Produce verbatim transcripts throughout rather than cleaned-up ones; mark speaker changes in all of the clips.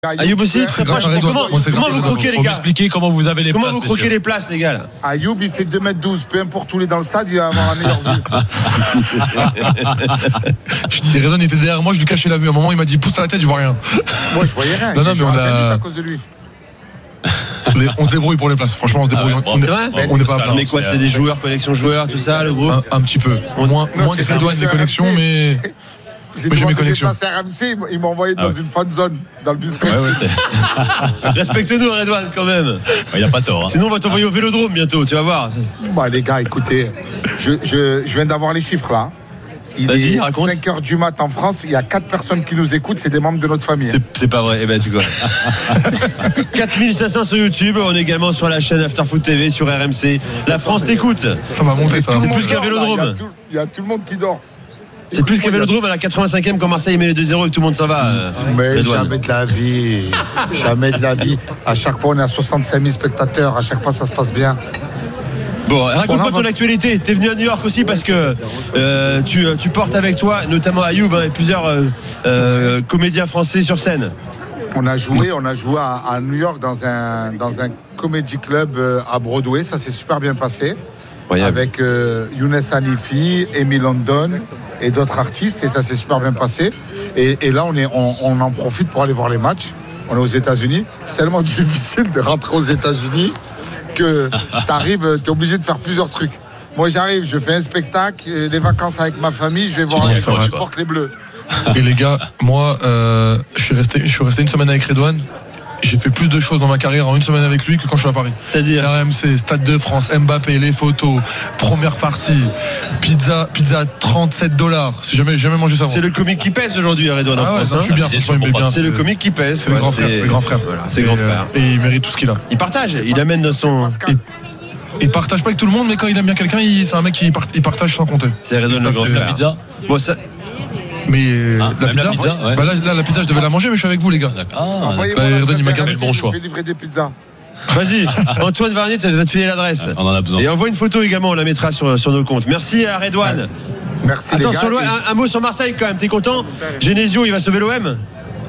Speaker 1: Ayoub aussi, très proche. Comment, comment vous croquez les gars?
Speaker 2: Expliquez comment vous avez les
Speaker 1: comment
Speaker 2: places.
Speaker 1: Comment vous croquez les places les gars?
Speaker 3: Ayoub il fait deux mètres douze, peu importe où il est dans le stade, il va avoir la meilleure vue.
Speaker 4: Redon était derrière moi, je lui cachais la vue. À un moment il m'a dit pousse à la tête, je vois rien.
Speaker 3: Moi je voyais rien.
Speaker 4: Non, non, mais on a...
Speaker 3: à cause de lui.
Speaker 4: On se débrouille pour les places. Franchement, on se débrouille.
Speaker 1: Ah ouais, bon,
Speaker 4: on,
Speaker 1: c'est vrai
Speaker 4: on n'est pas à
Speaker 1: mais quoi, c'est des joueurs, connexion joueurs, tout ça, le groupe?
Speaker 4: Un, un petit peu. Moins,
Speaker 3: non,
Speaker 4: moins que Redouane, des connexions, mais.
Speaker 3: J'ai
Speaker 4: mais j'ai mes connexions.
Speaker 3: J'ai R M C, ils m'ont envoyé dans ah ouais. une fan zone, dans le Wisconsin. Ouais,
Speaker 1: ouais, respecte-nous, Redouane, quand même.
Speaker 2: Il n'y a pas tort. Hein.
Speaker 1: Sinon, on va t'envoyer au Vélodrome bientôt, tu vas voir.
Speaker 3: Bah, les gars, écoutez, je, je, je viens d'avoir les chiffres là. Il
Speaker 1: Vas-y,
Speaker 3: est
Speaker 1: raconte.
Speaker 3: cinq heures du mat en France, il y a quatre personnes qui nous écoutent, c'est des membres de notre famille.
Speaker 1: C'est, c'est pas vrai, eh ben tu vois. quatre mille cinq cents sur YouTube, on est également sur la chaîne Afterfoot T V, sur R M C. La France t'écoute.
Speaker 4: Ça va monter, ça.
Speaker 1: C'est plus qu'un Vélodrome.
Speaker 3: Il y a tout le monde qui dort.
Speaker 1: C'est plus qu'un Vélodrome à la quatre-vingt-cinquième quand Marseille met les deux zéro et que tout le monde s'en va. Euh,
Speaker 3: Mais
Speaker 1: Redouane.
Speaker 3: jamais de la vie. Jamais de la vie. À chaque fois, on est à soixante-cinq mille spectateurs. À chaque fois, ça se passe bien.
Speaker 1: Bon, raconte-moi ton actualité. T'es venu à New York aussi parce que euh, tu, tu portes avec toi, notamment Ayoub, hein, et plusieurs euh, euh, comédiens français sur scène.
Speaker 3: On a joué, on a joué à, à New York dans un, dans un comedy club euh, à Broadway. Ça s'est super bien passé. Incroyable. Avec euh, Younes Hanifi, Amy London et d'autres artistes. Et ça s'est super bien passé. Et, et là, on, est, on, on en profite pour aller voir les matchs. On est aux États-Unis. C'est tellement difficile de rentrer aux États-Unis que t'arrives, t'es obligé de faire plusieurs trucs. Moi, j'arrive, je fais un spectacle, les vacances avec ma famille, je vais voir, un, je porte les bleus.
Speaker 4: Et les gars, moi, euh, je suis resté, je suis resté une semaine avec Redouane. J'ai fait plus de choses dans ma carrière en une semaine avec lui que quand je suis à Paris.
Speaker 1: C'est-à-dire
Speaker 4: R M C, Stade de France, Mbappé, les photos, première partie, pizza, pizza trente-sept dollars. Si jamais, jamais mangé ça.
Speaker 1: C'est le comique qui pèse aujourd'hui, Redouane en
Speaker 4: ah ouais,
Speaker 1: France.
Speaker 4: Ça,
Speaker 1: hein.
Speaker 4: je suis bien.
Speaker 1: C'est, bien. C'est le comique qui pèse.
Speaker 4: C'est ouais, le grand frère. C'est le grand frère.
Speaker 1: Voilà, c'est le grand frère.
Speaker 4: Et, et il mérite tout ce qu'il a.
Speaker 1: Il partage. Il amène son.
Speaker 4: Il, il partage pas avec tout le monde, mais quand il aime bien quelqu'un, il, c'est un mec qui part, il partage sans compter.
Speaker 1: C'est Redouane le grand frère.
Speaker 2: Pizza.
Speaker 1: Bon, ça.
Speaker 4: Mais
Speaker 2: ah,
Speaker 4: la, pizza,
Speaker 2: la pizza ouais.
Speaker 4: bah là, là, la pizza, je devais la manger, mais je suis avec vous, les gars.
Speaker 2: Ah,
Speaker 4: bah, Redouane, il m'a gardé le bon choix.
Speaker 3: Je vais livrer des pizzas.
Speaker 1: Vas-y, Antoine Varnier, tu vas te filer l'adresse.
Speaker 2: On en a besoin.
Speaker 1: Et envoie une photo également, on la mettra sur, sur nos comptes. Merci à Redouane. Ouais.
Speaker 3: Merci.
Speaker 1: Attends,
Speaker 3: les gars.
Speaker 1: Sur un, un mot sur Marseille quand même, t'es content? Genesio, il va sauver l'O M?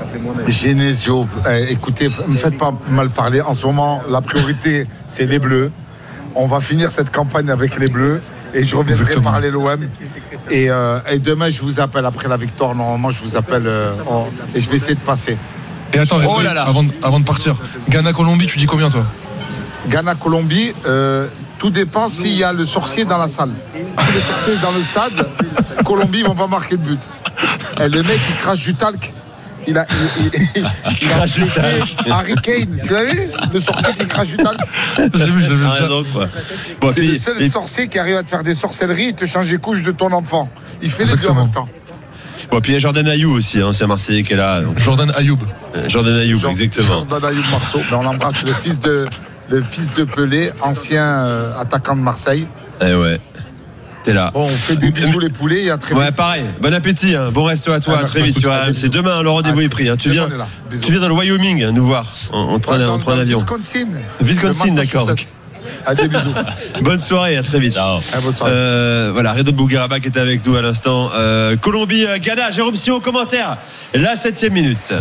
Speaker 3: Genesio, eh, écoutez, ne me faites pas mal parler. En ce moment, la priorité, c'est les Bleus. On va finir cette campagne avec les Bleus. Et je reviendrai Exactement. parler l'O M. Et, euh, et demain, je vous appelle après la victoire. Normalement, je vous appelle euh, en, et je vais essayer de passer.
Speaker 4: Et attends, oh là là. Avant, avant de partir, Ghana-Colombie, tu dis combien toi?
Speaker 3: Ghana-Colombie, euh, tout dépend s'il y a le sorcier dans la salle. Si le sorcier est dans le stade, Colombie, ils ne vont pas marquer de but. Et le mec, il crache du talc. Il a, il, il, il, il a fait Harry Kane, tu l'as vu? Le sorcier qui crache du talc.
Speaker 4: Je l'ai vu, je l'ai vu.
Speaker 1: Ah, donc, quoi.
Speaker 3: Bon, c'est puis, le seul et... sorcier qui arrive à te faire des sorcelleries et te changer les couches de ton enfant. Il fait Exactement. les deux en même temps.
Speaker 1: Bon, puis il y a Jordan Ayoub aussi, hein, c'est un Marseillais qui est là. Donc.
Speaker 4: Jordan Ayoub.
Speaker 1: Euh, Jordan Ayoub,
Speaker 3: Jordan,
Speaker 1: exactement.
Speaker 3: Jordan Ayoub Marceau. Ben, on l'embrasse, le fils de, le fils de Pelé, ancien euh, attaquant de Marseille.
Speaker 1: Eh ouais. T'es là.
Speaker 3: Bon, on fait des bisous les poulets, il y a très
Speaker 1: Ouais,
Speaker 3: vite.
Speaker 1: pareil. Bon appétit, hein. Bon resto à toi, ah, très vite sur R M C. Demain, le rendez-vous ah, est pris. Hein. Tu viens, tu viens dans le Wyoming hein, nous voir. On, on prend,
Speaker 3: ouais,
Speaker 1: on prend un avion.
Speaker 3: Wisconsin.
Speaker 1: Wisconsin, d'accord.
Speaker 3: À des bisous.
Speaker 1: Bonne soirée, à très vite.
Speaker 3: Ah, bonne soirée.
Speaker 1: Euh, voilà, Redouane Bougueraba qui était avec nous à l'instant. Euh, Colombie, Ghana, Jérôme Sion, commentaire. La septième minute.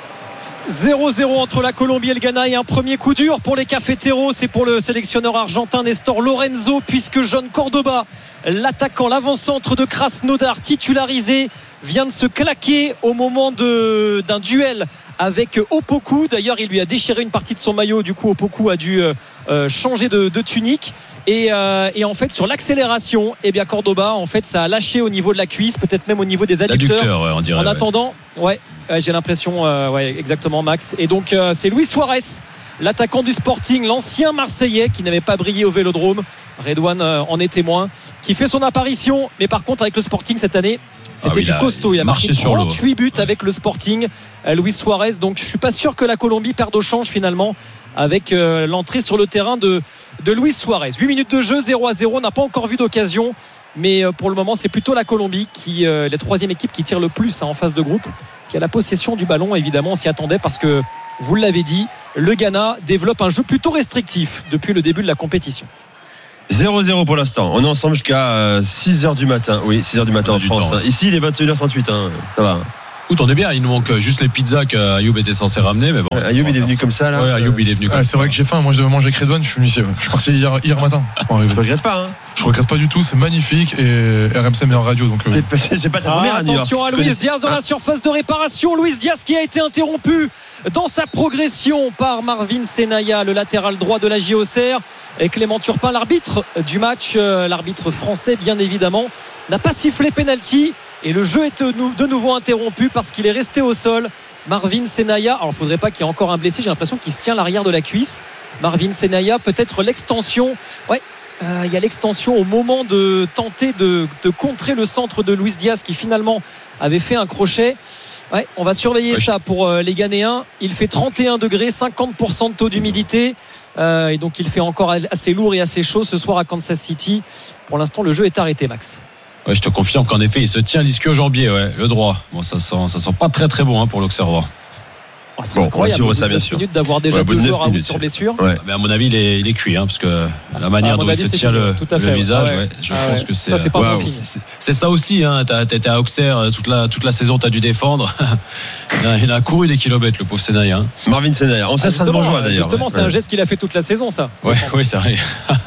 Speaker 5: zéro zéro entre la Colombie et le Ghana et un premier coup dur pour les Cafeteros. C'est pour le sélectionneur argentin Nestor Lorenzo, puisque John Cordoba, l'attaquant, l'avant-centre de Krasnodar titularisé, vient de se claquer au moment de, d'un duel avec Opoku. D'ailleurs, il lui a déchiré une partie de son maillot. Du coup, Opoku a dû euh, changer de, de tunique. Et, euh, et en fait, sur l'accélération, eh bien, Cordoba, en fait, ça a lâché au niveau de la cuisse, peut-être même au niveau des adducteurs.
Speaker 2: Ouais, on dirait,
Speaker 5: en
Speaker 2: ouais.
Speaker 5: attendant, ouais, j'ai l'impression, euh, ouais, exactement, Max. Et donc, euh, c'est Luis Suarez, l'attaquant du Sporting, l'ancien Marseillais qui n'avait pas brillé au Vélodrome. Redouane euh, en est témoin, qui fait son apparition. Mais par contre, avec le Sporting cette année, c'était ah oui, du costaud. Il a marqué trente-huit buts ouais. avec le Sporting, euh, Luis Suarez. Donc, je suis pas sûr que la Colombie perde au change finalement avec euh, l'entrée sur le terrain de, de Luis Suarez. huit minutes de jeu, zéro à zéro. On n'a pas encore vu d'occasion. Mais euh, pour le moment, c'est plutôt la Colombie qui, euh, la troisième équipe qui tire le plus hein, en phase de groupe, qui a la possession du ballon. Évidemment, on s'y attendait parce que, vous l'avez dit, le Ghana développe un jeu plutôt restrictif depuis le début de la compétition.
Speaker 1: zéro zéro pour l'instant. On est ensemble jusqu'à six heures du matin. Oui, six heures du matin en France. Hein. Ici, il est vingt et une heures trente-huit. Hein. Ça va.
Speaker 2: Écoute, on est bien. Il nous manque juste les pizzas qu'Ayoub était censé ramener. Mais bon,
Speaker 1: euh, Ayoub il est venu comme ça là.
Speaker 2: Ouais, Ayoub il est venu. Comme
Speaker 4: ah,
Speaker 2: ça.
Speaker 4: C'est vrai que j'ai faim. Moi je devais manger avec Redouane. Je suis venu ici. Je suis parti hier, hier matin. Bon,
Speaker 1: je regrette pas. Hein.
Speaker 4: Je regrette pas du tout. C'est magnifique et R M C meilleure radio. Donc euh...
Speaker 1: c'est, c'est pas ta première.
Speaker 5: Ah, attention à Luis Diaz dans ah. la surface de réparation. Luis Diaz qui a été interrompu dans sa progression par Marvin Senaya, le latéral droit de la J O C R. Et Clément Turpin, l'arbitre du match, euh, l'arbitre français bien évidemment, n'a pas sifflé penalty. Et le jeu est de nouveau interrompu parce qu'il est resté au sol. Marvin Senaya, alors il ne faudrait pas qu'il y ait encore un blessé, j'ai l'impression qu'il se tient l'arrière de la cuisse. Marvin Senaya, peut-être l'extension. Ouais, euh, il y a l'extension au moment de tenter de, de contrer le centre de Luis Diaz qui finalement avait fait un crochet. Ouais, on va surveiller ouais. ça pour euh, les Ghanéens. Il fait trente et un degrés, cinquante pour cent de taux d'humidité. Euh, et donc il fait encore assez lourd et assez chaud ce soir à Kansas City. Pour l'instant, le jeu est arrêté, Max.
Speaker 2: Ouais, je te confirme qu'en effet, il se tient l'ischio-jambier, ouais, le droit. Bon, ça sent, ça sent pas très très bon hein, pour l'Auxerrois.
Speaker 5: Oh, c'est bon, incroyable, on va suivre ça bien sûr. Minutes d'avoir déjà ouais, deux joueurs à sur blessure.
Speaker 2: Ouais. Mais à mon avis, il est, il est cuit, hein, parce que la manière ah, dont il se tient le, le fait, visage, ouais. Ouais, je ah, pense ouais. que c'est.
Speaker 5: Ça, c'est pas
Speaker 2: wow.
Speaker 5: bon signe.
Speaker 2: C'est, c'est ça aussi. Hein, t'as été à Auxerre toute la toute la saison, t'as dû défendre. Il a couru des kilomètres, le pauvre Senaya. Hein.
Speaker 1: Marvin Senaya. On sait ah, Strasbourgeois d'ailleurs.
Speaker 5: Justement, ouais. c'est un geste qu'il a fait toute la saison, ça.
Speaker 2: Ouais, oui, c'est vrai.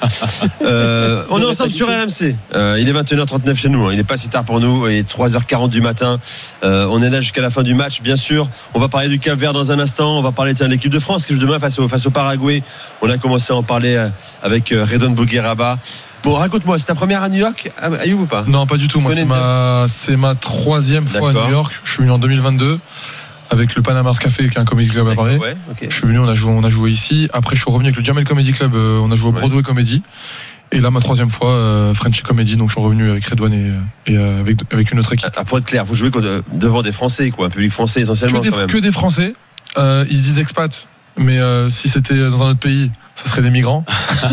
Speaker 1: euh, on est ensemble sur R M C. Euh, il est vingt et une heures trente-neuf chez nous. Hein. Il n'est pas si tard pour nous. Il est trois heures quarante du matin. Euh, on est là jusqu'à la fin du match, bien sûr. On va parler du Cap-Vert dans un instant. On va parler tiens, de l'équipe de France qui joue demain face au, face au Paraguay. On a commencé à en parler avec Redouane Bougueraba. Bon, raconte-moi, c'est ta première à New York, Ayoub, ou pas?
Speaker 4: Non, pas du tout. Moi, c'est ma, c'est ma troisième fois D'accord. à New York. Je suis venu en deux mille vingt-deux avec le Panama Café, qui est un comedy club à Paris. Ouais, okay. Je suis venu, on a joué, on a joué ici. Après, je suis revenu avec le Jamel Comedy Club. On a joué au Broadway ouais. Comedy. Et là, ma troisième fois, euh, French Comedy. Donc, je suis revenu avec Redouane et, et euh, avec, avec une autre équipe.
Speaker 1: Ah, pour être clair, vous jouez devant des Français, quoi, un public français essentiellement.
Speaker 4: Que des,
Speaker 1: quand même.
Speaker 4: Que des Français. Euh, ils se disent expats. Mais euh, si c'était dans un autre pays, ça serait des migrants.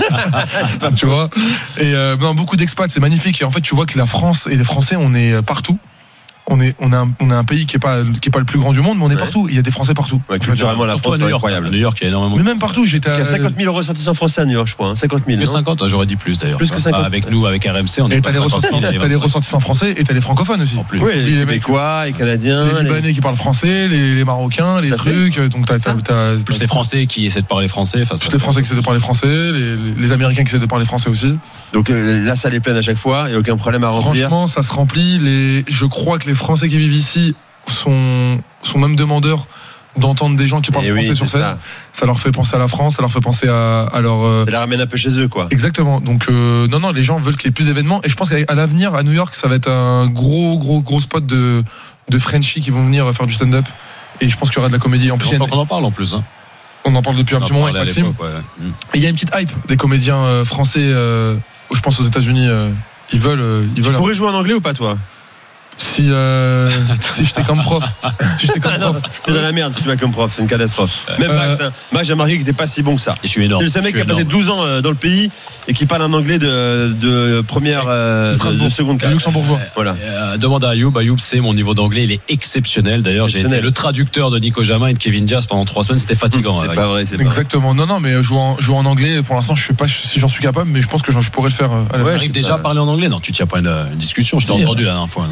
Speaker 4: Tu vois. Et euh, non, beaucoup d'expats, c'est magnifique. Et en fait, tu vois que la France et les Français, on est partout. On est, on a un, on a un pays qui est pas, qui est pas le plus grand du monde, mais on est ouais. partout. Il y a des Français partout.
Speaker 1: Ouais, culturellement, la France, c'est incroyable.
Speaker 2: À New York, il y a énormément.
Speaker 4: Mais même partout, j'étais. À...
Speaker 1: Il y a cinquante mille ressortissants français à New York, je crois. Hein. cinquante mille.
Speaker 2: Plus cinquante, j'aurais dit plus d'ailleurs.
Speaker 1: Plus que cinquante.
Speaker 2: Ah, avec nous, avec R M C, on est.
Speaker 4: Et t'as les ressortissants, t'as les ressortissants français et t'as les francophones aussi.
Speaker 2: En plus.
Speaker 1: Oui, les Québécois, les Canadiens,
Speaker 4: les Libanais les... qui parlent français, les, les Marocains, les trucs. Donc t'as, t'as, t'as,
Speaker 2: t'as plus les Français qui essaient de parler français.
Speaker 4: Plus les Français qui essaient de parler français, les, les Américains qui essaient de parler français aussi.
Speaker 1: Donc euh, la salle est pleine à chaque fois, il y a aucun problème à remplir.
Speaker 4: Franchement, ça se remplit. Les, je crois que les Français qui vivent ici sont, sont même demandeurs d'entendre des gens qui parlent et français oui, sur scène. Ça. ça leur fait penser à la France, ça leur fait penser à, à leur. Euh...
Speaker 1: Ça les ramène un peu chez eux, quoi.
Speaker 4: Exactement. Donc euh, non, non, les gens veulent qu'il y ait plus d'événements. Et je pense qu'à l'avenir, à New York, ça va être un gros, gros, gros spot de de Frenchies qui vont venir faire du stand-up. Et je pense qu'il y aura de la comédie. En plus,
Speaker 2: on en parle en plus. Hein.
Speaker 4: On en parle depuis on un petit moment avec Maxime. Ouais. Et il y a une petite hype des comédiens euh, français. Euh, je pense aux États-Unis. Euh, ils veulent. Euh, ils
Speaker 1: tu
Speaker 4: veulent
Speaker 1: pourrais un... jouer en anglais ou pas, toi?
Speaker 4: Si, euh, si j'étais comme prof. Si j'étais comme prof.
Speaker 1: T'es dans la merde si tu vas comme prof, c'est une catastrophe. Même Max, euh, hein. Max, j'ai remarqué qu'il n'était pas si bon que ça.
Speaker 2: Et je suis énorme.
Speaker 1: C'est le mec qui a passé douze ans dans le pays et qui parle un anglais de, de première, euh, de, de seconde classe.
Speaker 4: Luxembourgeois.
Speaker 2: Voilà. Euh, demande à Ayoub. Ayoub, c'est mon niveau d'anglais, il est exceptionnel. D'ailleurs, exceptionnel. J'ai été le traducteur de Nico Jamin et de Kevin Diaz pendant trois semaines. C'était fatigant.
Speaker 1: C'est pas vrai, c'est pas
Speaker 4: Exactement.
Speaker 1: vrai.
Speaker 4: Non, non, mais jouer en, jouer en anglais, pour l'instant, je sais pas si j'en suis capable, mais je pense que je pourrais le faire.
Speaker 2: Tu arrives déjà à parler en anglais? Non, tu tiens pas une discussion. Je t'ai entendu la dernière fois.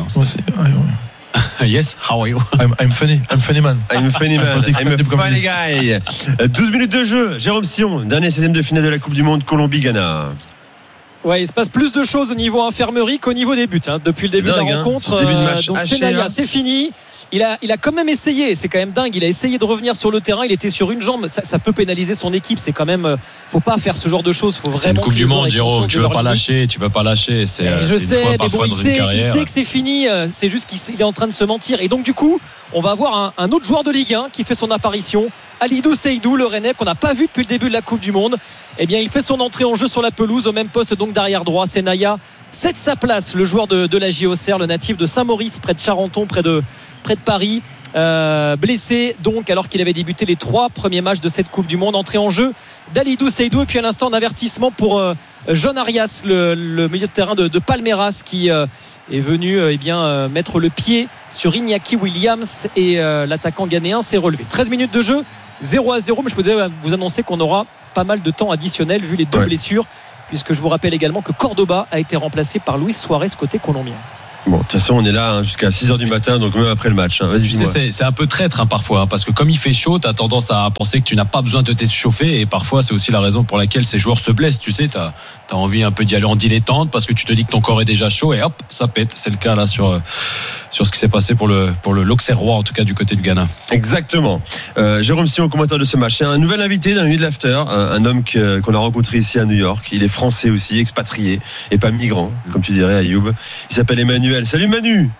Speaker 2: Yes, how are you?
Speaker 4: I'm, I'm funny, I'm funny man.
Speaker 1: I'm funny man. I'm a funny guy. douze minutes de jeu. Jérôme Sion, dernier seizième de finale de la Coupe du Monde, Colombie-Ghana.
Speaker 5: Ouais, il se passe plus de choses au niveau infirmerie qu'au niveau des buts. Hein. Depuis le début dingue, de la rencontre,
Speaker 1: hein, début de match
Speaker 5: euh, donc Senaya, c'est fini. Il a, il a quand même essayé, c'est quand même dingue. Il a essayé de revenir sur le terrain. Il était sur une jambe. Ça, ça peut pénaliser son équipe. C'est quand même, faut pas faire ce genre de choses. Faut vraiment.
Speaker 2: C'est une Coupe du Monde, Jérôme. Tu veux pas lâcher, tu veux pas lâcher. C'est,
Speaker 5: je
Speaker 2: c'est
Speaker 5: sais,
Speaker 2: une fois
Speaker 5: mais bon, il sait, il
Speaker 2: carrière.
Speaker 5: sait que c'est fini. C'est juste qu'il est en train de se mentir. Et donc du coup, on va avoir un, un autre joueur de Ligue un qui fait son apparition. Alidou Seydou, le Rennais qu'on n'a pas vu depuis le début de la Coupe du Monde. Eh bien, il fait son entrée en jeu sur la pelouse au même poste donc d'arrière droit. Senaya cède sa place, le joueur de, de la J O C R, le natif de Saint-Maurice, près de Charenton, près de, près de Paris. Euh, blessé donc alors qu'il avait débuté les trois premiers matchs de cette Coupe du Monde. Entrée en jeu d'Alidou Seydou et puis à l'instant d'avertissement pour euh, John Arias, le, le milieu de terrain de, de Palmeiras qui euh, est venu euh, eh bien, euh, mettre le pied sur Iñaki Williams et euh, l'attaquant ghanéen s'est relevé. treize minutes de jeu, zéro à zéro, mais je peux vous annoncer qu'on aura pas mal de temps additionnel vu les deux ouais. blessures, puisque je vous rappelle également que Cordoba a été remplacé par Luis Suarez côté colombien.
Speaker 1: Bon, de toute façon, on est là hein, jusqu'à six heures du matin, donc même après le match. Hein. Vas-y,
Speaker 2: tu sais, c'est, c'est un peu traître hein, parfois, hein, parce que comme il fait chaud, t'as tendance à penser que tu n'as pas besoin de t'échauffer, et parfois c'est aussi la raison pour laquelle ces joueurs se blessent. Tu sais, t'as, t'as envie un peu d'y aller en dilettante parce que tu te dis que ton corps est déjà chaud, et hop, ça pète. C'est le cas là sur sur ce qui s'est passé pour le pour le l'Auxerrois, en tout cas du côté du Ghana. Exactement.
Speaker 1: Euh, Jérôme Sillon, commentateur de ce match. C'est un nouvel invité dans la nuit de l'after, un, un homme que, qu'on a rencontré ici à New York. Il est français aussi, expatrié et pas migrant, comme tu dirais, Ayoub. Il s'appelle Emmanuel. Salut Manu.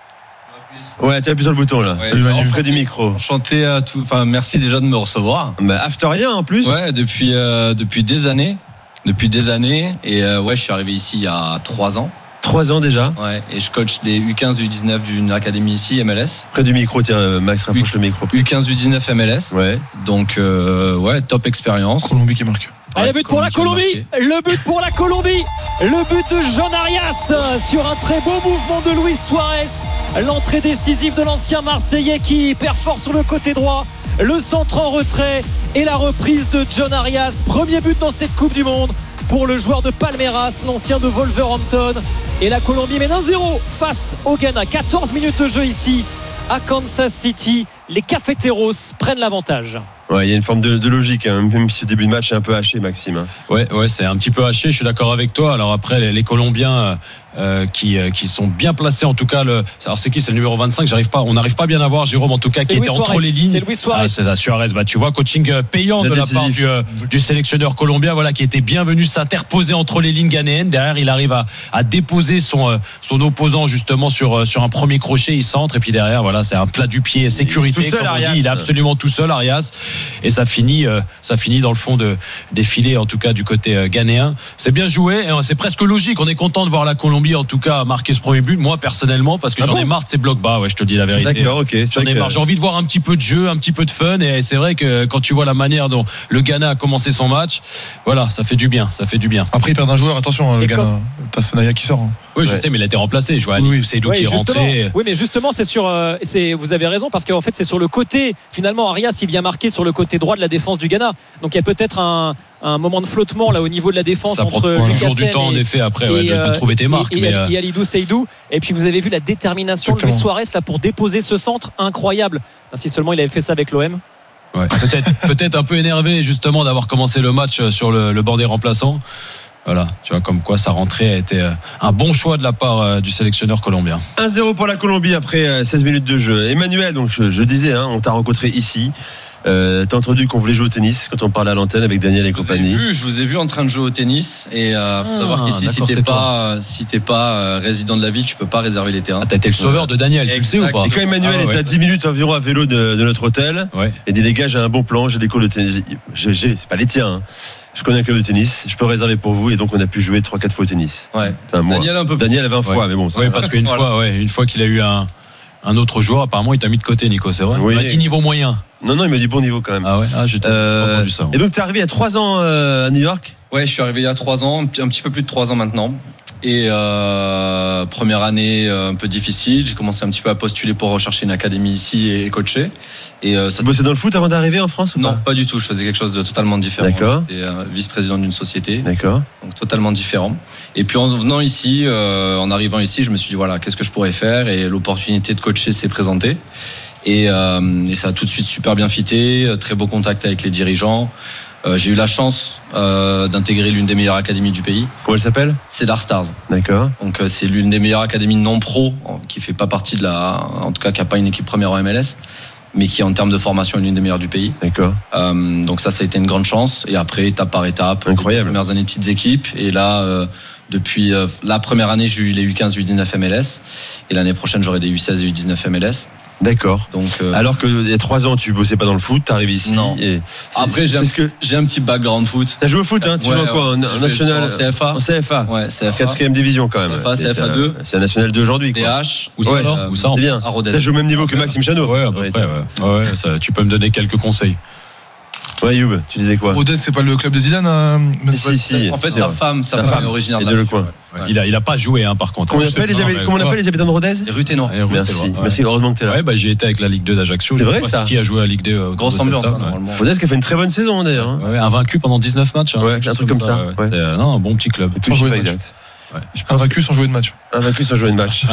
Speaker 1: Ouais, tu appuies sur le bouton là.
Speaker 6: Ouais,
Speaker 1: Salut Manu,
Speaker 6: près
Speaker 1: du micro.
Speaker 6: Enchanté à tout. Enfin, merci déjà de me recevoir.
Speaker 1: Bah, afterien en plus.
Speaker 6: Ouais, depuis euh, depuis des années, depuis des années. Et euh, ouais, je suis arrivé ici il y a trois ans.
Speaker 1: Trois ans déjà.
Speaker 6: Ouais, et je coach les U quinze, U dix-neuf d'une académie ici, M L S.
Speaker 1: Près du micro, tiens, Max, rapproche
Speaker 6: U,
Speaker 1: le micro.
Speaker 6: U quinze, U dix-neuf, M L S.
Speaker 1: Ouais.
Speaker 6: Donc, euh, ouais, top expérience.
Speaker 4: Colombie qui marque.
Speaker 5: Allez, but pour la Colombie, le but pour la Colombie, le but de John Arias sur un très beau mouvement de Luis Suarez, l'entrée décisive de l'ancien Marseillais qui perfore sur le côté droit, le centre en retrait et la reprise de John Arias, premier but dans cette Coupe du Monde pour le joueur de Palmeiras, l'ancien de Wolverhampton, et la Colombie mène un zéro face au Ghana. quatorze minutes de jeu ici à Kansas City, les Cafeteros prennent l'avantage.
Speaker 1: Ouais, il y a une forme de, de logique, hein, même si ce début de match est un peu haché, Maxime. Hein.
Speaker 2: Ouais, ouais, c'est un petit peu haché. Je suis d'accord avec toi. Alors après, les, les Colombiens euh, qui euh, qui sont bien placés, en tout cas. Le, alors c'est qui, c'est le numéro vingt-cinq. J'arrive pas, on n'arrive pas bien à voir Jérôme, en tout cas,
Speaker 5: c'est
Speaker 2: qui
Speaker 5: Luis
Speaker 2: était
Speaker 5: Suarez.
Speaker 2: entre les lignes.
Speaker 5: C'est Luis Suarez.
Speaker 2: Ah, c'est ça, Suarez. Bah, tu vois, coaching payant
Speaker 1: la
Speaker 2: de
Speaker 1: décisif.
Speaker 2: la part du, euh, du sélectionneur colombien, voilà, qui était bien venu s'interposer entre les lignes ghanéennes. Derrière, il arrive à, à déposer son euh, son opposant justement sur euh, sur un premier crochet. Il centre et puis derrière, voilà, c'est un plat du pied, sécurité.
Speaker 1: Tout seul,
Speaker 2: comme on
Speaker 1: Arias.
Speaker 2: dit. Il est absolument tout seul, Arias, et ça finit. Ça finit dans le fond de, des filets, en tout cas du côté ghanéen. C'est bien joué et c'est presque logique. On est content de voir la Colombie, en tout cas, marquer ce premier but. Moi, personnellement, parce que ah j'en bon ai marre de ces blocs bas. Ouais, je te dis la vérité.
Speaker 1: D'accord, ok.
Speaker 2: J'en ai marre. J'ai envie de voir un petit peu de jeu, un petit peu de fun. Et c'est vrai que quand tu vois la manière dont le Ghana a commencé son match, voilà, ça fait du bien. Ça fait du bien.
Speaker 4: Après, ils perdent un joueur. Attention, hein, le Ghana. Comme... T'as Senaya qui sort. Hein.
Speaker 2: Oui, je ouais. sais, mais il a été remplacé. Je vois Ali oui. Seydou oui, qui est rentré.
Speaker 5: Oui, mais justement, c'est sur. Euh, c'est, vous avez raison, parce qu'en fait, c'est sur le côté. Finalement, Arias, il vient marquer sur le côté droit de la défense du Ghana. Donc, il y a peut-être un, un moment de flottement là au niveau de la défense
Speaker 2: ça
Speaker 5: entre
Speaker 2: Lucas
Speaker 5: toujours
Speaker 2: du temps,
Speaker 5: et,
Speaker 2: en effet, après,
Speaker 5: et,
Speaker 2: ouais, de, de trouver tes marques.
Speaker 5: Et,
Speaker 2: mais
Speaker 5: et,
Speaker 2: euh...
Speaker 5: et Alidou Seydou. Et puis, vous avez vu la détermination Exactement. de Luis Suarez là pour déposer ce centre incroyable. Enfin, si seulement il avait fait ça avec l'O M.
Speaker 2: Ouais, peut-être, peut-être un peu énervé justement d'avoir commencé le match sur le, le banc des remplaçants. Voilà, tu vois, comme quoi sa rentrée a été un bon choix de la part du sélectionneur colombien.
Speaker 1: un zéro pour la Colombie après seize minutes de jeu. Emmanuel, donc je, je disais, hein, on t'a rencontré ici. Euh, t'as entendu qu'on voulait jouer au tennis quand on parlait à l'antenne avec Daniel et
Speaker 6: je
Speaker 1: compagnie.
Speaker 6: Vous ai vu, je vous ai vu en train de jouer au tennis et euh, faut ah, savoir qu'ici si t'es pas si t'es pas euh, résident de la ville, tu peux pas réserver les terrains.
Speaker 2: Ah, t'as été le sauveur ouais. de Daniel, tu le sais ou pas?
Speaker 1: Et quand Emmanuel ah, ouais. était à dix minutes environ à vélo de, de notre hôtel, ouais. et dit les gars, j'ai un bon plan, j'ai des cours de tennis. J'ai, j'ai, c'est pas les tiens. Hein. Je connais un club de tennis, je peux réserver pour vous, et donc on a pu jouer trois quatre fois au tennis.
Speaker 6: Ouais.
Speaker 1: Enfin, moi,
Speaker 6: Daniel un peu.
Speaker 1: Daniel vingt fois,
Speaker 2: ouais.
Speaker 1: mais bon. Ça
Speaker 2: oui,
Speaker 1: va.
Speaker 2: parce qu'une voilà. fois, ouais, une fois qu'il a eu un un autre joueur, apparemment, il t'a mis de côté, Nico, c'est vrai.
Speaker 1: Oui.
Speaker 2: Il m'a dit niveau moyen.
Speaker 1: Non, non, il m'a dit bon niveau quand même.
Speaker 2: Ah ouais, ah, j'ai euh, entendu ça. Ouais.
Speaker 1: Et donc, t'es arrivé il y a trois ans euh, à New York?
Speaker 6: Ouais, je suis arrivé il y a trois ans, un petit peu plus de trois ans maintenant. Et euh, première année euh, un peu difficile. J'ai commencé un petit peu à postuler pour rechercher une académie ici et coacher. Et euh, ça.
Speaker 1: Tu bossais dans le foot avant d'arriver en France ou
Speaker 6: Non,
Speaker 1: pas,
Speaker 6: pas du tout. Je faisais quelque chose de totalement différent.
Speaker 1: D'accord.
Speaker 6: J'étais euh, vice-président d'une société.
Speaker 1: D'accord.
Speaker 6: Donc totalement différent. Et puis en venant ici, euh, en arrivant ici, je me suis dit voilà, qu'est-ce que je pourrais faire? Et l'opportunité de coacher s'est présentée. Et, euh, et ça a tout de suite super bien fité. Très beau contact avec les dirigeants. Euh, j'ai eu la chance euh, d'intégrer l'une des meilleures académies du pays.
Speaker 1: Comment elle s'appelle?
Speaker 6: Cedar Stars.
Speaker 1: D'accord.
Speaker 6: Donc euh, c'est l'une des meilleures académies non pro, qui fait pas partie de la, en tout cas qui a pas une équipe première en M L S, mais qui en termes de formation est l'une des meilleures du pays.
Speaker 1: D'accord.
Speaker 6: Euh, donc ça, ça a été une grande chance. Et après, étape par étape,
Speaker 1: incroyable.
Speaker 6: Les premières années de petites équipes. Et là, euh, depuis euh, la première année, j'ai eu les U quinze, U dix-neuf M L S, et l'année prochaine, j'aurai des U seize et U dix-neuf M L S.
Speaker 1: D'accord.
Speaker 6: Donc, euh...
Speaker 1: alors que il y a trois ans, tu bossais pas dans le foot, t'arrives ici.
Speaker 6: Non.
Speaker 1: Et
Speaker 6: après, j'ai un, que... j'ai un petit background foot.
Speaker 1: T'as joué au foot, hein? Tu
Speaker 6: ouais,
Speaker 1: joues en quoi? En national?
Speaker 6: En C F A.
Speaker 1: En C F A.
Speaker 6: Ouais, C F A.
Speaker 1: Quatrième division quand même.
Speaker 6: C F A, C F A deux.
Speaker 1: C'est un national deux aujourd'hui.
Speaker 6: D H.
Speaker 2: Où ça,
Speaker 1: ouais.
Speaker 2: alors Où ça,
Speaker 1: c'est bien. T'as joué au même niveau que Maxime Chanot.
Speaker 2: Ouais, à peu près, ouais. Ouais, ça, tu peux me donner quelques conseils.
Speaker 1: Ouais, Youb, tu disais quoi?
Speaker 4: Rodez, c'est pas le club de Zidane hein,
Speaker 1: si, si,
Speaker 6: en fait, sa femme, sa femme est originaire de
Speaker 1: le coin.
Speaker 2: Ouais. Il a, il a pas joué, hein, par contre.
Speaker 1: Comment on appelle les, non, comment on appelle les habitants de Rodez?
Speaker 6: Les Ruténois.
Speaker 1: Merci,
Speaker 2: ouais.
Speaker 1: merci, heureusement que t'es là.
Speaker 2: Ouais, bah, j'ai été avec la Ligue deux d'Ajaccio.
Speaker 1: C'est vrai, ça.
Speaker 2: Qui a joué à la Ligue deux? Euh,
Speaker 6: Grosse ambiance, hein, normalement.
Speaker 1: Rodez qui a fait une très bonne saison, d'ailleurs.
Speaker 2: Ouais, invaincu pendant dix-neuf matchs. Hein,
Speaker 1: ouais, un truc comme ça.
Speaker 2: Ouais. Ouais. C'est, non, un bon petit club.
Speaker 1: Et tout exact.
Speaker 2: Ouais.
Speaker 4: Invaincu sans jouer de match.
Speaker 1: Invaincu sans jouer de match.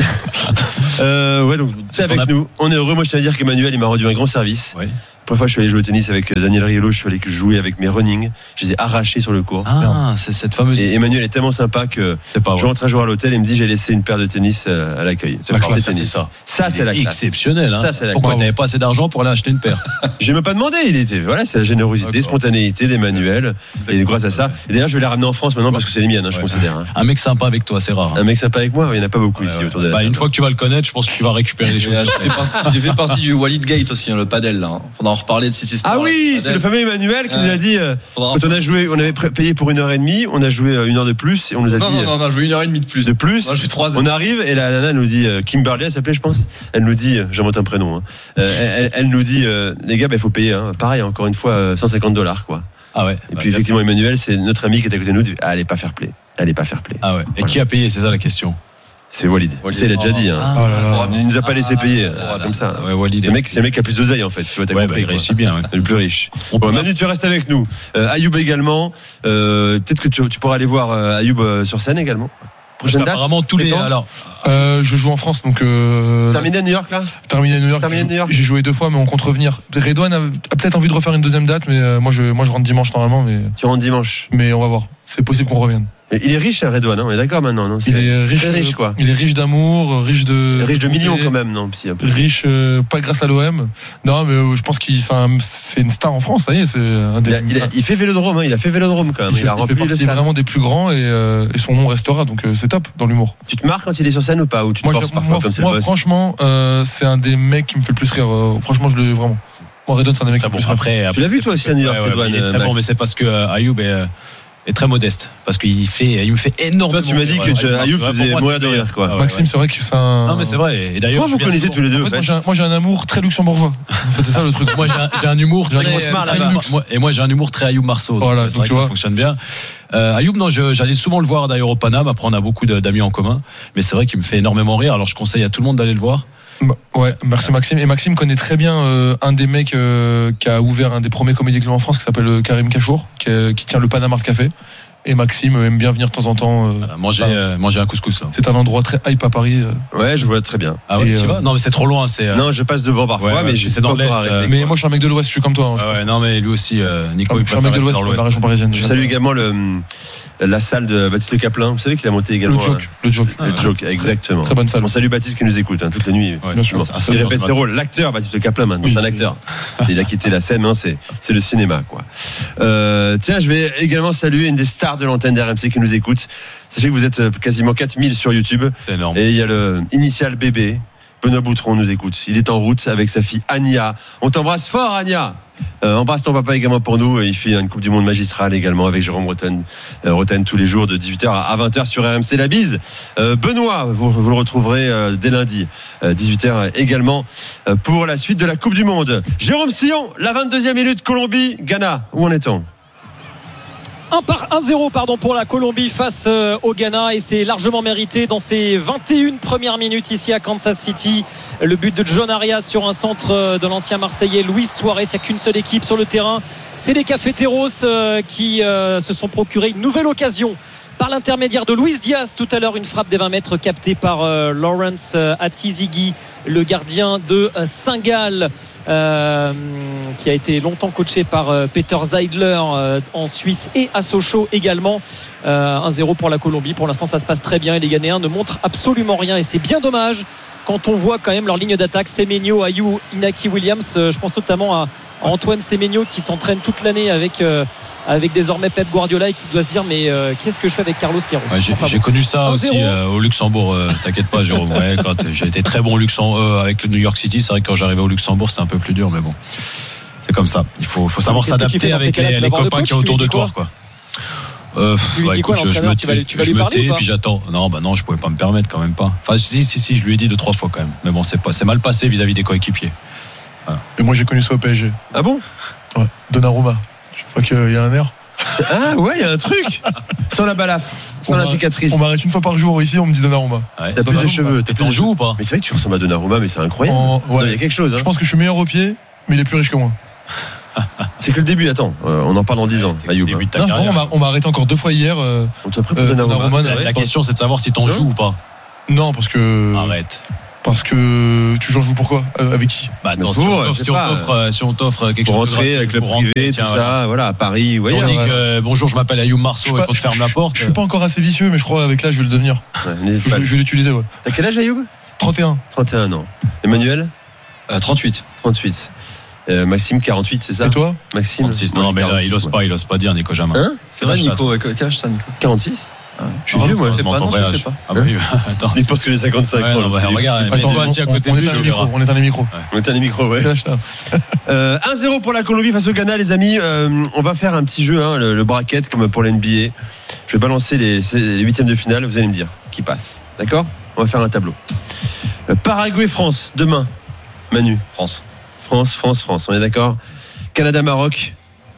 Speaker 1: euh, ouais, donc c'est avec a... nous. On est heureux. Moi, je tiens à dire qu'Emmanuel, il m'a rendu un grand service. Ouais. La première fois, je suis allé jouer au tennis avec Daniel Riolo, je suis allé jouer avec mes running. Je les ai arrachés sur le court.
Speaker 2: Ah, c'est cette fameuse.
Speaker 1: Et Emmanuel est tellement sympa que je rentre un jour à l'hôtel et il me dit j'ai laissé une paire de tennis à l'accueil.
Speaker 2: C'est la classe, tennis.
Speaker 1: Ça, ça c'est la classe.
Speaker 2: Exceptionnel. Hein.
Speaker 1: Ça, c'est la
Speaker 2: Pourquoi
Speaker 1: classe.
Speaker 2: tu n'avais pas assez d'argent pour aller acheter une paire?
Speaker 1: Je ne m'ai pas demandé. Il était voilà, c'est la générosité, D'accord. spontanéité d'Emmanuel. Et grâce à ça. Et d'ailleurs, je vais les ramener en France maintenant parce que c'est les miennes, hein, je ouais. considère. Hein.
Speaker 2: Un mec sympa avec toi, c'est rare. Hein.
Speaker 1: Un mec sympa avec moi, il n'y en a pas beaucoup
Speaker 2: ouais,
Speaker 1: ici
Speaker 2: ouais.
Speaker 1: autour de
Speaker 2: bah,
Speaker 1: la
Speaker 2: Une fois que tu vas le connaître, je pense que tu vas récupérer les choses.
Speaker 6: J'ai fait partie du Walid Gate aussi, le padel. Là. Faudra en reparler de cette histoire.
Speaker 1: Ah oui, c'est le fameux Emmanuel qui nous a dit euh, quand on a joué, on avait payé pour une heure et demie, on a joué une heure de plus et on nous a
Speaker 6: non,
Speaker 1: dit
Speaker 6: non, non, on a joué une heure et demie de plus.
Speaker 1: De plus.
Speaker 6: Moi, je suis trois heures.
Speaker 1: On arrive et la nana nous dit Kimberly, elle s'appelait, je pense. Elle nous dit, j'invente un prénom. Hein, euh, elle, elle nous dit, euh, les gars, il bah, faut payer. Hein, pareil, encore une fois, cent cinquante dollars, quoi.
Speaker 2: Ah ouais.
Speaker 1: Et
Speaker 2: bah,
Speaker 1: puis effectivement, Emmanuel, c'est notre ami qui est à côté de nous. Dit, ah, elle est pas fair play. Elle est pas fair play.
Speaker 2: Ah ouais. Et voilà. Qui a payé, c'est ça la question.
Speaker 1: C'est Walid. Walid. C'est, il a déjà dit. Hein.
Speaker 2: Ah, oh là là.
Speaker 1: Il nous a pas laissé payer
Speaker 2: ah,
Speaker 1: comme ça.
Speaker 2: Ouais, Walid.
Speaker 1: C'est le mec, c'est le mec qui a plus d'oseille en fait. Tu vois, t'as
Speaker 2: ouais,
Speaker 1: compris.
Speaker 2: Bah, il réussit bien. Ouais.
Speaker 1: Le plus riche. Bon, Manu, tu restes avec nous. Euh, Ayoub également. Euh, peut-être que tu, tu pourras aller voir euh, Ayoub euh, sur scène également. Prochaine date.
Speaker 2: Apparemment tous les. Alors.
Speaker 4: Euh, je joue en France donc. Euh,
Speaker 1: terminé à New York là.
Speaker 4: Terminé à New York.
Speaker 1: Terminé à New York.
Speaker 4: J'ai joué deux fois, mais on compte revenir. Redouane a, a peut-être envie de refaire une deuxième date, mais euh, moi je moi je rentre dimanche normalement, mais.
Speaker 1: Tu rentres dimanche.
Speaker 4: Mais on va voir. C'est possible qu'on revienne.
Speaker 1: Il est riche, Redouane, hein, on est d'accord maintenant, non?
Speaker 4: C'est il est riche,
Speaker 1: riche quoi.
Speaker 4: Il est riche d'amour, riche de.
Speaker 1: Riche de millions quand même, non? Psy,
Speaker 4: riche, euh, pas grâce à l'O M. Non, mais euh, je pense qu'il c'est, un, c'est une star en France, ça y est. C'est un des...
Speaker 1: il, a, il, a, il fait Vélodrome, hein, il a fait Vélodrome quand même.
Speaker 4: Il,
Speaker 1: il, a
Speaker 4: il fait partie vraiment des plus grands et, euh, et son nom restera, donc euh, c'est top dans l'humour.
Speaker 1: Tu te marres quand il est sur scène ou pas? Ou tu te
Speaker 4: moi,
Speaker 1: forces parfois
Speaker 4: moi,
Speaker 1: comme c'est
Speaker 4: moi
Speaker 1: le boss?
Speaker 4: Franchement, euh, c'est un des mecs qui me fait le plus rire. Euh, franchement, je le vraiment. Moi, Redouane, c'est un des mecs qui me fait le plus rire.
Speaker 1: Tu l'as vu toi aussi à New York, Redouane?
Speaker 2: Il est très bon, mais c'est parce que Ayoub est. est très modeste parce qu'il fait, il me fait énormément.
Speaker 1: Toi, tu m'as dit que tu, Ayoub te faisait mourir de rire, quoi.
Speaker 4: Ah ouais, Maxime, ouais. C'est vrai que c'est un.
Speaker 2: Non, mais c'est vrai. Et d'ailleurs,
Speaker 1: comment vous connaissez tous les deux?
Speaker 4: En fait, moi, j'ai un, moi, j'ai un amour très luxembourgeois. En fait, c'est ça le truc.
Speaker 2: Moi, j'ai un, j'ai un humour
Speaker 1: j'ai
Speaker 2: très,
Speaker 1: un smart,
Speaker 2: très luxe. Moi, et moi, j'ai un humour très Ayoub Marceau.
Speaker 4: Voilà,
Speaker 2: donc, donc
Speaker 4: tu
Speaker 2: vrai
Speaker 4: vois.
Speaker 2: ça fonctionne bien. Euh, Ayoub, non, je, j'allais souvent le voir d'ailleurs au Paname. Après, on a beaucoup de, d'amis en commun. Mais c'est vrai qu'il me fait énormément rire. Alors, je conseille à tout le monde d'aller le voir.
Speaker 4: Bah, ouais, merci Maxime. Et Maxime connaît très bien euh, un des mecs euh, qui a ouvert un des premiers comédie clubs en France, qui s'appelle Karim Kachour, qui, euh, qui tient le Paname Art Café. Et Maxime aime bien venir de temps en temps. Euh,
Speaker 2: voilà, manger, euh, manger un couscous. Là.
Speaker 4: C'est un endroit très hype à Paris. Euh.
Speaker 1: Ouais, je vois très bien.
Speaker 2: Ah ouais,
Speaker 1: et
Speaker 2: tu euh... vois Non, mais c'est trop loin. C'est, euh...
Speaker 1: Non, je passe devant parfois, ouais, ouais, mais je
Speaker 2: c'est dans l'est.
Speaker 1: Euh,
Speaker 4: mais moi, je suis un mec de l'Ouest, je suis comme toi. Hein,
Speaker 2: je ouais, ouais, non, mais lui aussi, euh, Nico,
Speaker 4: je
Speaker 2: il
Speaker 4: suis un mec de l'Ouest, dans la région parisienne.
Speaker 1: Je salue également le, la salle de Baptiste Le Caplin. Vous savez qu'il a monté également.
Speaker 4: Le Joke. Le Joke.
Speaker 1: Le Joke, exactement.
Speaker 4: Très bonne salle.
Speaker 1: On salue Baptiste qui nous écoute hein, toute la nuit.
Speaker 2: Ouais, bien sûr.
Speaker 1: Il répète ses rôles. L'acteur Baptiste Le Caplin, maintenant, c'est un acteur. Il a quitté la scène, c'est c'est le cinéma, quoi. Tiens, je vais également saluer une des stars de l'antenne d'R M C qui nous écoute. Sachez que vous êtes quasiment quatre mille sur YouTube.
Speaker 2: C'est énorme.
Speaker 1: Et il y a le Initial Bébé. Benoît Boutron nous écoute. Il est en route avec sa fille Ania. On t'embrasse fort, Ania. Euh, embrasse ton papa également pour nous. Il fait une Coupe du Monde magistrale également avec Jérôme Rotten, euh, Rotten tous les jours de dix-huit heures à vingt heures sur R M C La Bise. Euh, Benoît, vous, vous le retrouverez euh, dès lundi, euh, dix-huit heures également euh, pour la suite de la Coupe du Monde. Jérôme Sillon, la vingt-deuxième minute, Colombie, Ghana. Où en est-on ?
Speaker 5: un par un zéro pardon pour la Colombie face euh, au Ghana et c'est largement mérité dans ces vingt et une premières minutes ici à Kansas City. Le but de John Arias sur un centre euh, de l'ancien Marseillais Luis Suarez. Il n'y a qu'une seule équipe sur le terrain, c'est les Cafeteros euh, qui euh, se sont procurés une nouvelle occasion par l'intermédiaire de Luis Diaz. Tout à l'heure, une frappe des vingt mètres captée par euh, Lawrence euh, Atizigi, le gardien de euh, Saint-Gall, euh, qui a été longtemps coaché par euh, Peter Zeidler euh, en Suisse et à Sochaux également. euh, un zéro pour la Colombie. Pour l'instant, ça se passe très bien et les Ghanéens ne montrent absolument rien et c'est bien dommage quand on voit quand même leur ligne d'attaque, Semenyo, Ayou, Inaki Williams. euh, je pense notamment à Antoine Semenyo qui s'entraîne toute l'année avec euh, avec désormais Pep Guardiola et qui doit se dire mais euh, qu'est-ce que je fais avec Carlos Queiroz.
Speaker 2: Ouais, j'ai,
Speaker 5: enfin,
Speaker 2: j'ai
Speaker 5: bon.
Speaker 2: connu ça aussi euh, au Luxembourg. Euh, t'inquiète pas, Jérôme. Ouais, quand j'ai été très bon au Luxembourg euh, avec le New York City, c'est vrai que quand j'arrivais au Luxembourg, c'était un peu plus dur, mais bon, c'est comme ça. Il faut, faut savoir s'adapter avec les, les copains qui sont autour de toi, quoi. Euh, bah, écoute, je, je me, tu vas, tu vas je me tais et puis j'attends. Non, bah non, je pouvais pas me permettre quand même pas. Enfin, si, si, si, je lui ai dit deux, trois fois quand même. Mais bon, c'est pas, c'est mal passé vis-à-vis des coéquipiers.
Speaker 4: Voilà. Et moi, j'ai connu ça au P S G.
Speaker 1: Ah bon?
Speaker 4: Ouais. Donnarumma. Je crois qu'il y a un air.
Speaker 1: Ah ouais, il y a un truc. Sans la balafre, sans on la cicatrice.
Speaker 4: On m'arrête une fois par jour ici, on me dit Donnarumma.
Speaker 1: Ouais. T'as plus de cheveux.
Speaker 2: T'es plus de joues ou pas?
Speaker 1: Mais c'est vrai que tu ressembles à Donnarumma, mais c'est incroyable. Il
Speaker 4: ouais.
Speaker 1: y a quelque chose. Hein.
Speaker 4: Je pense que je suis meilleur au pied, mais il est plus riche que moi.
Speaker 1: C'est que le début, attends, euh, on en parle en dix ans. Ayoub.
Speaker 4: Non, on, m'a, on m'a arrêté encore deux fois hier. Euh,
Speaker 1: on t'a pris pour euh,
Speaker 2: Roman. La, la question, c'est de savoir si t'en joues ou pas.
Speaker 4: Non, parce que.
Speaker 2: Arrête.
Speaker 4: Parce que tu joues pourquoi euh, avec qui?
Speaker 2: Bah attends, si, on t'offre, si, on t'offre, si on t'offre quelque
Speaker 1: pour
Speaker 2: chose
Speaker 1: rentrer avec le privé, tout tiens, ça, voilà. voilà, à Paris. Ouais,
Speaker 2: on
Speaker 1: ouais,
Speaker 2: dit
Speaker 1: ouais.
Speaker 2: que bonjour, je m'appelle Ayoub Marceau et quand je ferme la porte.
Speaker 4: Je suis pas encore assez vicieux, mais je crois avec l'âge je vais le devenir. Ouais, je, je, je vais l'utiliser. Ouais.
Speaker 1: T'as quel âge, Ayoub?
Speaker 4: trente et un.
Speaker 1: trente et un ans. Emmanuel?
Speaker 6: euh, trente-huit.
Speaker 1: trente-huit. Euh, Maxime, quarante-huit, c'est ça?
Speaker 4: Et toi?
Speaker 1: Maxime?
Speaker 2: trente-six. Non, mais là, il ose pas, il ose pas dire, Nico Jamin.
Speaker 1: Hein?
Speaker 6: C'est vrai, Nico, quel âge t'as, Nico?
Speaker 1: quarante-six.
Speaker 6: Ah,
Speaker 1: je suis vieux, moi.
Speaker 6: Je sais pas, non, je sais pas.
Speaker 2: Ah bah oui, attends.
Speaker 1: Il pense que j'ai cinquante-cinq
Speaker 2: ouais,
Speaker 1: ans.
Speaker 2: Non, bah, regarde,
Speaker 4: attends, on,
Speaker 2: assis à côté
Speaker 4: on,
Speaker 2: de
Speaker 4: lui,
Speaker 2: lui,
Speaker 4: micro, on éteint les micros.
Speaker 1: Ouais. On éteint les micros, ouais. euh, un zéro pour la Colombie face au Ghana, les amis. Euh, on va faire un petit jeu, hein, le, le bracket, comme pour l'N B A. Je vais balancer les, les huitièmes de finale. Vous allez me dire qui passe. D'accord? On va faire un tableau. Euh, Paraguay-France, demain. Manu.
Speaker 6: France.
Speaker 1: France, France, France. On est d'accord? Canada-Maroc.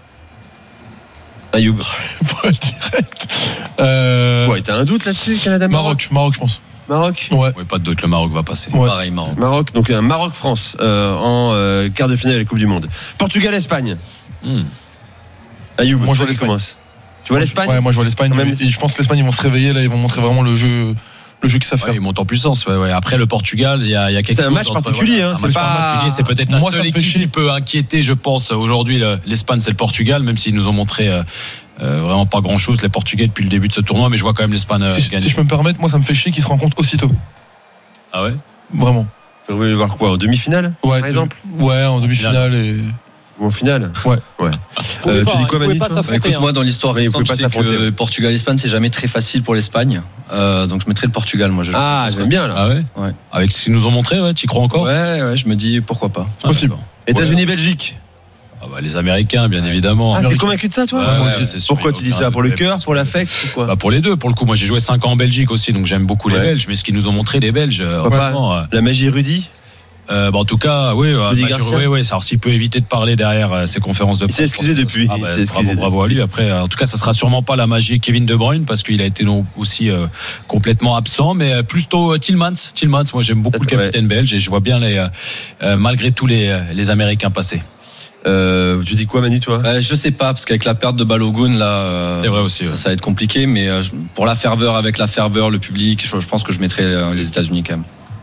Speaker 1: Ayoub.
Speaker 4: Pas direct. Euh...
Speaker 1: Ouais, t'as un doute là-dessus, Canada-Maroc?
Speaker 4: Maroc, Maroc, je pense.
Speaker 1: Maroc?
Speaker 4: Ouais.
Speaker 2: ouais. Pas de doute, le Maroc va passer.
Speaker 4: Ouais.
Speaker 6: Pareil, Maroc.
Speaker 1: Maroc, donc un Maroc-France euh, en euh, quart de finale de la Coupe du Monde. Portugal-Espagne.
Speaker 2: Hmm.
Speaker 1: Ayoub,
Speaker 4: moi je vois
Speaker 1: l'Espagne. Tu vois l'Espagne?
Speaker 4: Ouais, moi je vois l'Espagne.
Speaker 1: Même...
Speaker 4: Et je pense que l'Espagne, ils vont se réveiller là, ils vont montrer vraiment le jeu. Le jeu qu'ils savent
Speaker 2: ouais,
Speaker 4: faire.
Speaker 2: Ils montent en puissance. Ouais, ouais. Après le Portugal, il y a, il y a quelque
Speaker 1: c'est
Speaker 2: chose.
Speaker 1: Un match particulier. Hein,
Speaker 2: un
Speaker 1: c'est
Speaker 2: match
Speaker 1: pas.
Speaker 2: particulier. C'est peut-être la
Speaker 4: moi,
Speaker 2: seule équipe qui peut inquiéter, je pense, aujourd'hui. Le, L'Espagne, c'est le Portugal, même s'ils nous ont montré euh, euh, vraiment pas grand-chose les Portugais depuis le début de ce tournoi. Mais je vois quand même l'Espagne euh,
Speaker 4: si,
Speaker 2: gagner.
Speaker 4: Si je peux me permettre, moi, ça me fait chier qu'ils se rencontrent aussitôt.
Speaker 2: Ah ouais.
Speaker 4: Vraiment.
Speaker 1: Vous voulez voir quoi en demi-finale,
Speaker 4: ouais,
Speaker 1: par exemple?
Speaker 4: Ouais, en demi-finale et.
Speaker 1: Ou en finale?
Speaker 4: Ouais.
Speaker 1: ouais. Euh,
Speaker 5: pas,
Speaker 1: tu dis quoi, Manu?
Speaker 6: Bah, écoute,
Speaker 5: hein.
Speaker 6: moi, dans l'histoire récente, je sais que Portugal-Espagne, c'est jamais très facile pour l'Espagne. Euh, donc, je mettrais le Portugal, moi. Je
Speaker 1: ah, j'aime bien, là.
Speaker 2: Ah ouais, ouais. Avec ce qu'ils nous ont montré, ouais, tu y crois encore?
Speaker 6: Ouais, ouais, je me dis pourquoi pas.
Speaker 4: C'est possible.
Speaker 1: Ah, États-Unis-Belgique.
Speaker 2: Ah bah, les Américains, bien évidemment.
Speaker 1: Ah, t'es convaincu de ça, toi?
Speaker 2: Ouais, moi aussi, c'est sûr.
Speaker 1: Pourquoi tu dis ça? Pour le cœur, pour l'affect, pourquoi?
Speaker 2: Bah pour les deux, pour le coup. Moi, j'ai joué cinq ans en Belgique aussi, donc j'aime beaucoup les ouais. Belges. Mais ce qu'ils nous ont montré, les Belges,
Speaker 1: vraiment, euh... la magie Rudy.
Speaker 2: Euh, bah en tout cas, oui, euh,
Speaker 1: Rudy
Speaker 2: bah, oui, oui. Alors, s'il peut éviter de parler derrière euh, ses conférences de presse.
Speaker 1: Il s'est excusé depuis.
Speaker 2: Ah, bah, bravo, bravo à lui. Après, euh, en tout cas, ça sera sûrement pas la magie Kevin De Bruyne parce qu'il a été non, aussi euh, complètement absent, mais euh, plutôt euh, Tillmans. Tillmans, moi, j'aime beaucoup le capitaine ouais. belge et je vois bien les, euh, malgré tout les, les Américains passer.
Speaker 1: Euh, tu dis quoi, Manu, toi?
Speaker 6: euh, Je sais pas, parce qu'avec la perte de Balogun, là, euh,
Speaker 2: c'est vrai aussi,
Speaker 6: ça,
Speaker 2: ouais.
Speaker 6: ça va être compliqué. Mais euh, pour la ferveur, avec la ferveur, le public, je, je pense que je mettrais euh, les États-Unis quand même.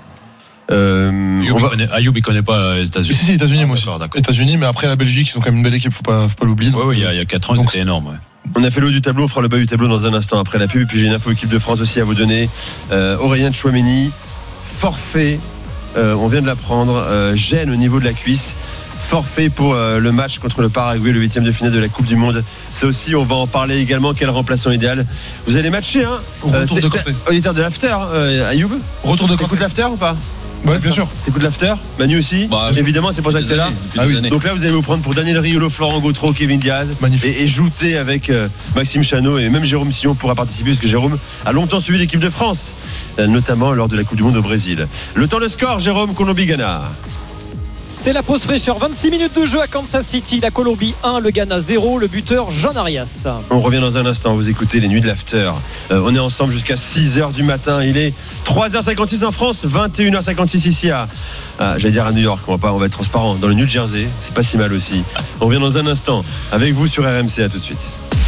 Speaker 2: Euh, Ayoub, va... il connaît, Ayoub, il connaît pas les États-Unis.
Speaker 4: Si, si, États-Unis, moi aussi. États-Unis, mais après la Belgique, ils ont quand même une belle équipe, faut pas, faut pas l'oublier.
Speaker 2: Oui, oui, il y a, il y a quatre ans, c'était énorme. Ouais.
Speaker 1: On a fait le haut du tableau, on fera le bas du tableau dans un instant après la pub. Et puis j'ai une info équipe de France aussi à vous donner. Euh, Aurélien Tchouameni, forfait, euh, on vient de l'apprendre, euh, gêne au niveau de la cuisse. Forfait pour euh, le match contre le Paraguay, le huitième de finale de la Coupe du Monde. Ça aussi, on va en parler également. Quel remplaçant idéal? Vous allez matcher, hein?
Speaker 4: Retour
Speaker 1: euh,
Speaker 4: de côté.
Speaker 1: Auditeur de l'after, euh, Ayoub.
Speaker 4: Retour de côté.
Speaker 1: T'écoutes l'after ou pas?
Speaker 4: Ouais, bien sûr.
Speaker 1: T'écoutes l'after? Manu aussi?
Speaker 6: Bah,
Speaker 1: évidemment, c'est pour ça que c'est là.
Speaker 6: Ah oui.
Speaker 1: Donc là, vous allez vous prendre pour Daniel Riolo, Florent Gautreau, Kevin Diaz.
Speaker 4: Magnifique.
Speaker 1: Et, et jouter avec euh, Maxime Chanot et même Jérôme Sillon pourra participer parce que Jérôme a longtemps suivi l'équipe de France, euh, notamment lors de la Coupe du Monde au Brésil. Le temps de score, Jérôme, Colombie-Ghana.
Speaker 5: C'est la pause fraîcheur, vingt-six minutes de jeu à Kansas City, la Colombie un, le Ghana zéro, le buteur Jean Arias.
Speaker 1: On revient dans un instant, vous écoutez les nuits de l'after. Euh, on est ensemble jusqu'à six heures du matin, il est trois heures cinquante-six en France, vingt et une heures cinquante-six ici à, à j'allais dire à New York, on va, pas, on va être transparent, dans le New Jersey, c'est pas si mal aussi. On revient dans un instant avec vous sur R M C, à tout de suite.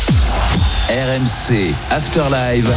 Speaker 7: R M C After Live,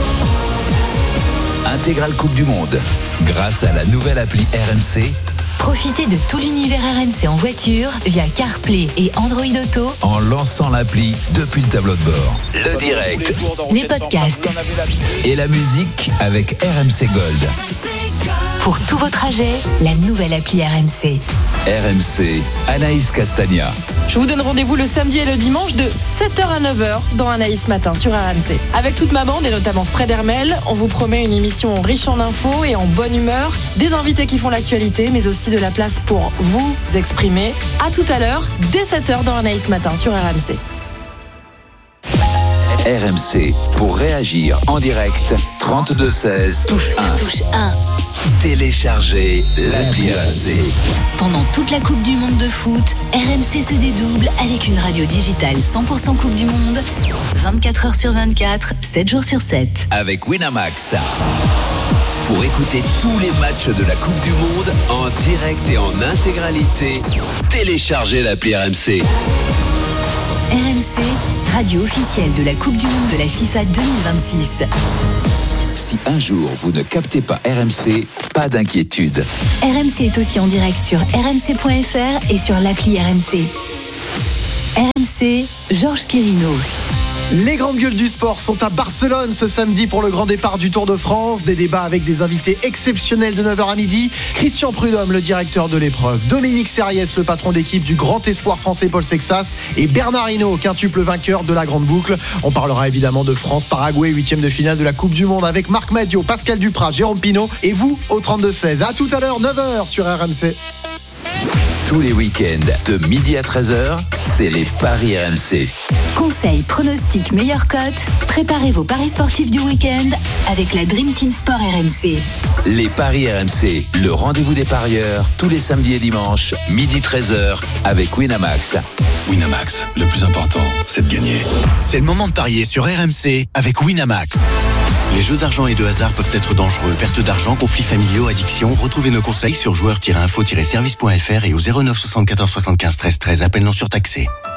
Speaker 7: intégrale Coupe du Monde, grâce à la nouvelle appli R M C.
Speaker 8: Profitez de tout l'univers R M C en voiture via CarPlay et Android Auto
Speaker 7: en lançant l'appli depuis le tableau de bord. Le direct,
Speaker 8: les podcasts
Speaker 7: et la musique avec R M C Gold.
Speaker 8: Pour tous vos trajets, la nouvelle appli R M C.
Speaker 7: R M C, Anaïs Castagna.
Speaker 9: Je vous donne rendez-vous le samedi et le dimanche de sept heures à neuf heures dans Anaïs Matin sur R M C. Avec toute ma bande et notamment Fred Hermel, on vous promet une émission riche en infos et en bonne humeur, des invités qui font l'actualité, mais aussi de la place pour vous exprimer. À tout à l'heure, dès sept heures dans Anaïs Matin sur R M C.
Speaker 7: R M C, pour réagir en direct, trente-deux seize, touche un.
Speaker 8: Touche un.
Speaker 7: Téléchargez l'appli R M C.
Speaker 8: Pendant toute la Coupe du Monde de foot, R M C se dédouble avec une radio digitale cent pour cent Coupe du Monde, vingt-quatre heures sur vingt-quatre, sept jours sur sept.
Speaker 7: Avec Winamax. Pour écouter tous les matchs de la Coupe du Monde en direct et en intégralité, téléchargez l'appli R M C.
Speaker 8: R M C, radio officielle de la Coupe du Monde de la FIFA deux mille vingt-six.
Speaker 7: Si un jour vous ne captez pas R M C, pas d'inquiétude.
Speaker 8: R M C est aussi en direct sur r m c point f r et sur l'appli R M C. R M C, Georges Quirino.
Speaker 10: Les grandes gueules du sport sont à Barcelone ce samedi pour le grand départ du Tour de France. Des débats avec des invités exceptionnels de neuf heures à midi. Christian Prudhomme, le directeur de l'épreuve. Dominique Serriès, le patron d'équipe du grand espoir français Paul Sexas. Et Bernard Hinault, quintuple vainqueur de la grande boucle. On parlera évidemment de France-Paraguay, huitième de finale de la Coupe du Monde avec Marc Madiot, Pascal Duprat, Jérôme Pinault et vous au trente-deux seize. À tout à l'heure, neuf heures sur R M C.
Speaker 7: Tous les week-ends, de midi à treize heures, c'est les Paris R M C.
Speaker 8: Conseils, pronostics, meilleures cotes. Préparez vos paris sportifs du week-end avec la Dream Team Sport R M C.
Speaker 7: Les Paris R M C, le rendez-vous des parieurs, tous les samedis et dimanches, midi treize heures, avec Winamax.
Speaker 11: Winamax, le plus important, c'est de gagner. C'est le moment de parier sur R M C avec Winamax. Les jeux d'argent et de hasard peuvent être dangereux. Perte d'argent, conflits familiaux, addiction. Retrouvez nos conseils sur joueurs tiret info tiret service point f r et au zéro neuf soixante-quatorze soixante-quinze treize treize. Appel non surtaxé.